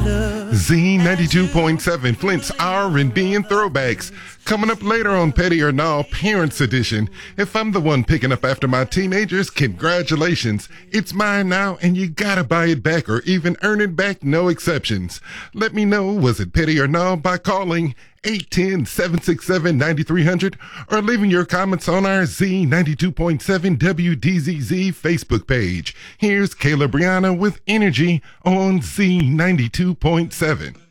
Z92.7 Flint's R&B and throwbacks. Coming up later on Petty or Null Parents Edition. If I'm the one picking up after my teenagers, congratulations. It's mine now and you gotta buy it back or even earn it back, no exceptions. Let me know, was it Petty or Null, by calling 810-767-9300 or leaving your comments on our Z92.7 WDZZ Facebook page. Here's Kayla Brianna with Energy on Z92.7.